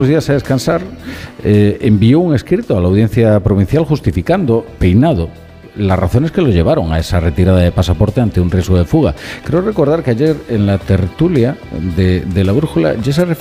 días a descansar, envió un escrito a la Audiencia Provincial justificando, peinado, las razones que lo llevaron a esa retirada de pasaporte ante un riesgo de fuga. Creo recordar que ayer en la tertulia de La Brújula ya se